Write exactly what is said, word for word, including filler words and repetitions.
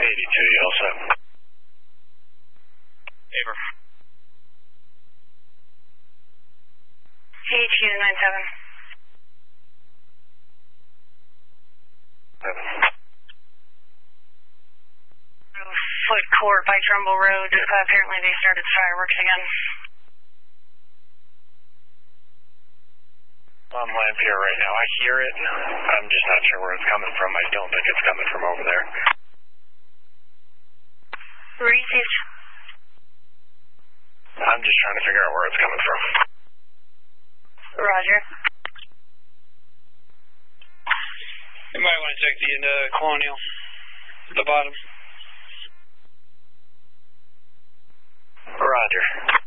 eighty-two, you all set? Favor. eighty-two to nine seven. Seven. Foot Court by Trumbull Road. Uh, apparently they started fireworks again. On Lamphere right now. I hear it. I'm just not sure where it's coming from. I don't think it's coming from over there. Received. I'm just trying to figure out where it's coming from. Roger. You might want to check the uh, Colonial at the bottom. Roger.